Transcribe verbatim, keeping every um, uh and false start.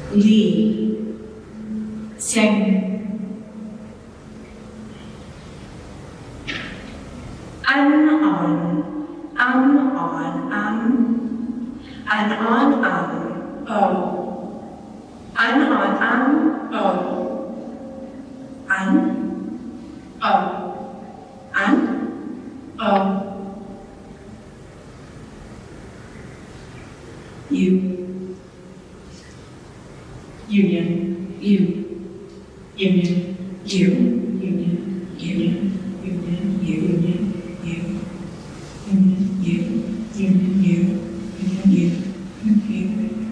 Lee, Sing. An, on, um, on, um, an, on, um, oh, an, on, um, oh, an, oh, an, oh, you, union, you, union, you, union, union, union, you, union, you, union, you, union, you, union, you, union, you.